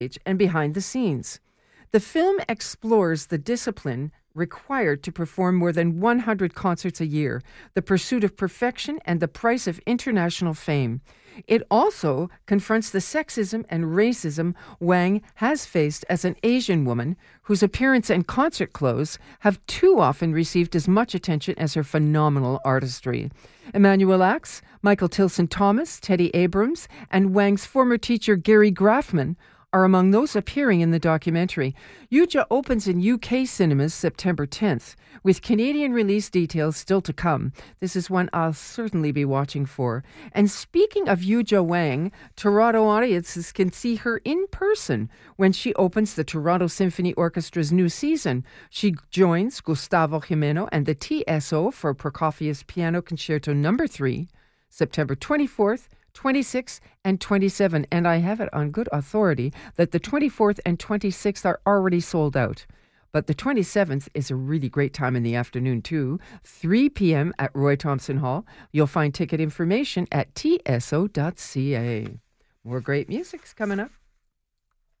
and behind the scenes. The film explores the discipline required to perform more than 100 concerts a year, the pursuit of perfection, and the price of international fame. It also confronts the sexism and racism Wang has faced as an Asian woman whose appearance and concert clothes have too often received as much attention as her phenomenal artistry. Emanuel Ax, Michael Tilson Thomas, Teddy Abrams, and Wang's former teacher Gary Graffman are among those appearing in the documentary. Yuja opens in UK cinemas September 10th, with Canadian release details still to come. This is one I'll certainly be watching for. And speaking of Yuja Wang, Toronto audiences can see her in person when she opens the Toronto Symphony Orchestra's new season. She joins Gustavo Jimeno and the TSO for Prokofiev's Piano Concerto No. 3, September 24th, 26th, and 27th, and I have it on good authority that the 24th and 26th are already sold out. But the 27th is a really great time in the afternoon, too. 3 p.m. at Roy Thompson Hall. You'll find ticket information at tso.ca. More great music's coming up.